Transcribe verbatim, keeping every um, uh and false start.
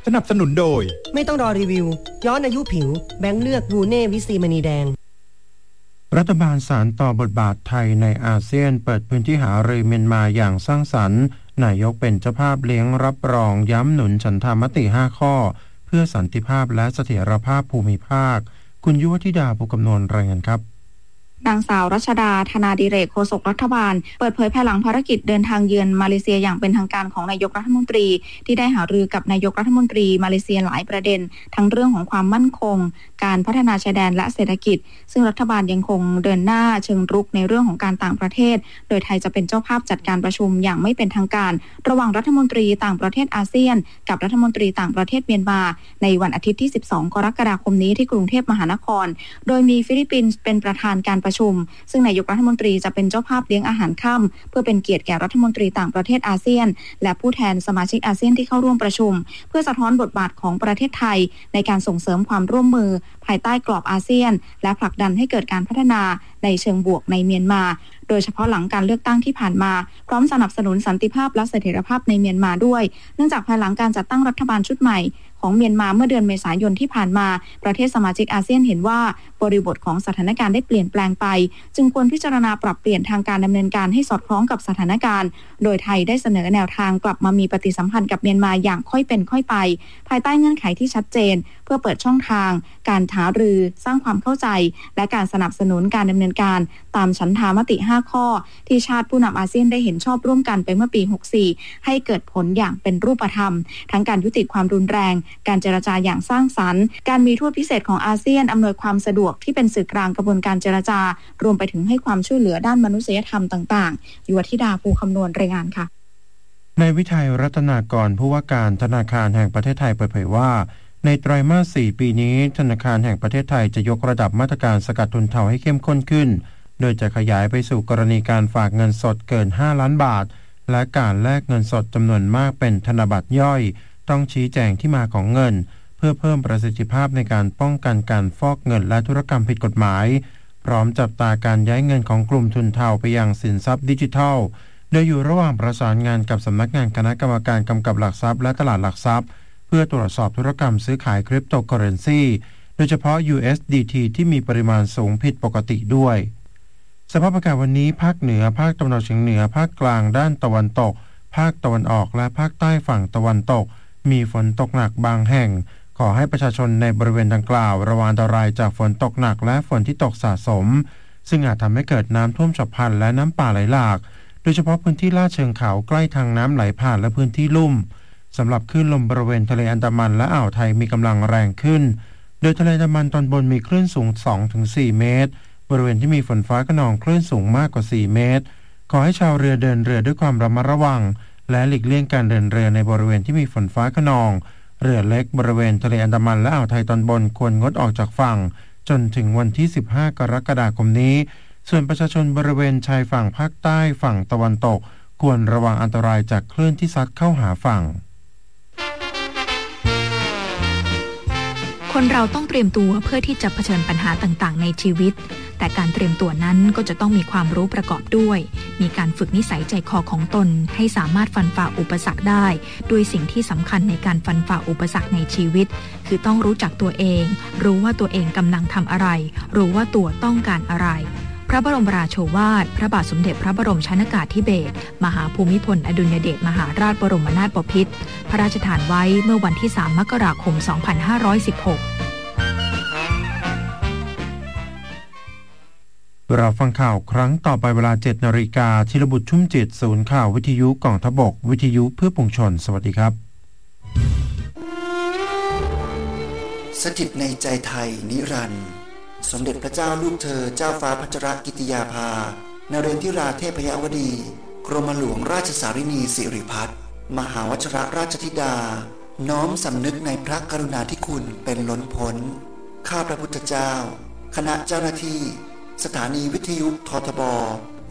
สนับสนุนโดยไม่ต้องรอรีวิวย้อนอายุผิวแบงค์เลือกวูเน่วิซีมณีแดงรัฐบาลสานต่อบทบาทไทยในอาเซียนเปิดพื้นที่หารือเมียนมาอย่างสร้างสรรค์นายกเป็นเจ้าภาพเลี้ยงรับรองย้ำหนุนฉันทามติห้าข้อเพื่อสันติภาพและเสถียรภาพภูมิภาคคุณยุวธิดาภูกำนวณรายงานครับนางสาวรัชดาธนาดิเรกโฆษกรัฐบาลเปิดเผยภายหลังภารกิจเดินทางเยือนมาเลเซียอย่างเป็นทางการของนายกรัฐมนตรีที่ได้หารือกับนายกรัฐมนตรีมาเลเซียหลายประเด็นทั้งเรื่องของความมั่นคงการพัฒนาชายแดนและเศรษฐกิจซึ่งรัฐบาลยังคงเดินหน้าเชิงรุกในเรื่องของการต่างประเทศโดยไทยจะเป็นเจ้าภาพจัดการประชุมอย่างไม่เป็นทางการระหว่างรัฐมนตรีต่างประเทศอาเซียนกับรัฐมนตรีต่างประเทศเมียนมาในวันอาทิตย์ที่สิบสองกรกฎาคมนี้ที่กรุงเทพมหานครโดยมีฟิลิปปินส์เป็นประธานการประชุมซึ่งนายกรัฐมนตรีจะเป็นเจ้าภาพเลี้ยงอาหารค่ำเพื่อเป็นเกียรติแก่รัฐมนตรีต่างประเทศอาเซียนและผู้แทนสมาชิกอาเซียนที่เข้าร่วมประชุมเพื่อสะท้อนบทบาทของประเทศไทยในการส่งเสริมความร่วมมือภายใต้กรอบอาเซียนและผลักดันให้เกิดการพัฒนาในเชิงบวกในเมียนมาโดยเฉพาะหลังการเลือกตั้งที่ผ่านมาพร้อมสนับสนุนสันติภาพและเสถียรภาพในเมียนมาด้วยเนื่องจากภายหลังการจัดตั้งรัฐบาลชุดใหม่ของเมียนมาเมื่อเดือนเมษายนที่ผ่านมาประเทศสมาชิกอาเซียนเห็นว่าบริบทของสถานการณ์ได้เปลี่ยนแปลงไปจึงควรพิจารณาปรับเปลี่ยนทางการดำเนินการให้สอดคล้องกับสถานการณ์โดยไทยได้เสนอแนวทางกลับมามีปฏิสัมพันธ์กับเมียนมาอย่างค่อยเป็นค่อยไปภายใต้เงื่อนไขที่ชัดเจนเพื่อเปิดช่องทางการหารือสร้างความเข้าใจและการสนับสนุนการดำเนินการตามฉันทามติห้าข้อที่ชาติผู้นำอาเซียนได้เห็นชอบร่วมกันไปเมื่อปีหกสี่ให้เกิดผลอย่างเป็นรูปธรรมทั้งการยุติความรุนแรงการเจรจาอย่างสร้างสรรค์การมีทูตพิเศษของอาเซียนอำนวยความสะดวกที่เป็นสื่อกลางกระบวนการเจรจารวมไปถึงให้ความช่วยเหลือด้านมนุษยธรรมต่างๆยุวธิดาภูคำนวณรายงานค่ะนายวิทัยรัตนากรผู้ว่าการธนาคารแห่งประเทศไทยเปิดเผยว่าในไตรมาสสี่ปีนี้ธนาคารแห่งประเทศไทยจะยกระดับมาตรการสกัดทุนเทาให้เข้มข้นขึ้นโดยจะขยายไปสู่กรณีการฝากเงินสดเกินห้าล้านบาทและการแลกเงินสดจำนวนมากเป็นธนบัตรย่อยต้องชี้แจงที่มาของเงินเพื่อเพิ่มประสิทธิภาพในการป้องกันการฟอกเงินและธุรกรรมผิดกฎหมายพร้อมจับตาการย้ายเงินของกลุ่มทุนเทาไปยังสินทรัพย์ดิจิทัลโดยอยู่ระหว่างประสานงานกับสำนักงานคณะกรรมการกำกับหลักทรัพย์และตลาดหลักทรัพย์เพื่อตรวจสอบธุรกรรมซื้อขายคริปโตเคอเรนซีโดยเฉพาะ ยู เอส ดี ที ที่มีปริมาณสูงผิดปกติด้วยสภาพอากาศวันนี้ภาคเหนือภาคตะวันออกเฉียงเหนือภาคกลางด้านตะวันตกภาคตะวันออกและภาคใต้ฝั่งตะวันตกมีฝนตกหนักบางแห่งขอให้ประชาชนในบริเวณดังกล่าวระวังอันตรายจากฝนตกหนักและฝนที่ตกสะสมซึ่งอาจทำให้เกิดน้ำท่วมฉับพลันและน้ำป่าไหลหลากโดยเฉพาะพื้นที่ลาดเชิงเขาใกล้ทางน้ำไหลผ่านและพื้นที่ลุ่มสำหรับคลื่นลมบริเวณทะเลอันดามันและอ่าวไทยมีกำลังแรงขึ้นโดยทะเลอันดามันตอนบนมีคลื่นสูง สองถึงสี่ เมตรบริเวณที่มีฝนฟ้าคะนองคลื่นสูงมากกว่าสี่เมตรขอให้ชาวเรือเดินเรือด้วยความระมัดระวังและหลีกเลี่ยงการเดินเรือในบริเวณที่มีฝนฟ้าคะนองเรือเล็กบริเวณทะเลอันดามันและอ่าวไทยตอนบนควรงดออกจากฝั่งจนถึงวันที่สิบห้ากรกฎาคมนี้ส่วนประชาชนบริเวณชายฝั่งภาคใต้ฝั่งตะวันตกควรระวังอันตรายจากคลื่นที่ซัดเข้าหาฝั่งคนเราต้องเตรียมตัวเพื่อที่จะเผชิญปัญหาต่างๆในชีวิตแต่การเตรียมตัวนั้นก็จะต้องมีความรู้ประกอบด้วยมีการฝึกนิสัยใจคอของตนให้สามารถฟันฝ่าอุปสรรคได้ด้วยสิ่งที่สำคัญในการฟันฝ่าอุปสรรคในชีวิตคือต้องรู้จักตัวเองรู้ว่าตัวเองกำลังทำอะไรรู้ว่าตัวต้องการอะไรพระบรมราโชวาทพระบาทสมเด็จพระบรมชนกาธิเบศรมหาภูมิพลอดุลยเดชมหาราชบรมนาถบพิตรพระราชทานไว้เมื่อวันที่สามมกราคมสองพันห้าร้อยสิบหกเราฟังข่าวครั้งต่อไปเวลา เจ็ดนาฬิกา ธีรบุตรชุ่มจิตศูนย์ข่าววิทยุกองทัพบกวิทยุเพื่อปวงชนสวัสดีครับสถิตในใจไทยนิรันดร์สมเด็จพระเจ้าลูกเธอเจ้าฟ้าพัชรกิติยาภานเรนทิราเทพยวดีกรมหลวงราชสารินีสิริพัฒน์มหาวชิรราชธิดาน้อมสำนึกในพระกรุณาธิคุณเป็นล้นพ้นข้าพระพุทธเจ้าคณะเจ้าหน้าที่สถานีวิทยุททบ